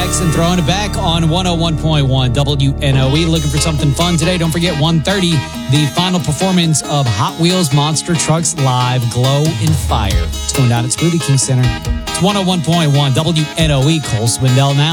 X and throwing it back on 101.1 WNOE. Looking for something fun today? Don't forget 1:30, the final performance of Hot Wheels Monster Trucks Live Glow in Fire. It's going down at Smoothie King Center. It's 101.1 WNOE. Cole Swindell now.